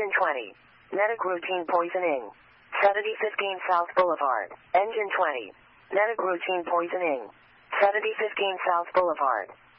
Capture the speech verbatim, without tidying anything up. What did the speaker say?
Engine twenty. Medic routine poisoning. Saturday fifteen South Boulevard. Engine twenty. Medic routine poisoning. Saturday fifteen South Boulevard.